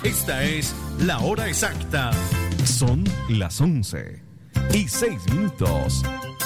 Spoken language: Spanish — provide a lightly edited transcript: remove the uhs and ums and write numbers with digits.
Esta es la hora exacta. Son las 11:06.